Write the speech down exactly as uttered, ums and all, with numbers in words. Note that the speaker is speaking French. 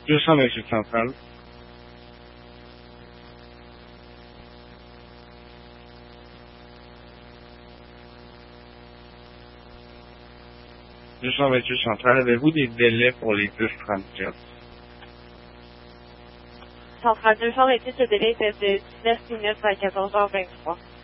deux cents vingt-huit centrale. deux cent vingt-huit centrale, avez-vous des délais pour les dix trente-quatre? Centrale deux cent vingt-huit, le délai était de dix-neuf minutes à quatorze heures vingt-trois.